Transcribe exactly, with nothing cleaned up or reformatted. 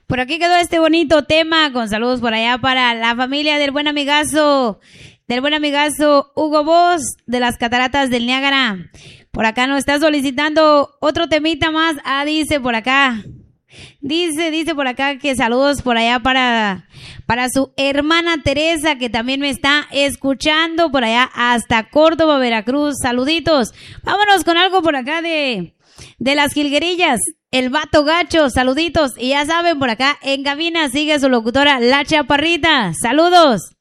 Por aquí quedó este bonito tema con saludos por allá para la familia del buen amigazo, del buen amigazo Hugo Boss de las Cataratas del Niágara. Por acá nos está solicitando otro temita más. Ah, dice por acá. Dice, dice por acá que saludos por allá para, para su hermana Teresa, que también me está escuchando por allá hasta Córdoba, Veracruz. Saluditos. Vámonos con algo por acá de, de las Jilguerillas. El Vato Gacho, saluditos. Y ya saben, por acá en cabina sigue su locutora La Chaparrita. Saludos.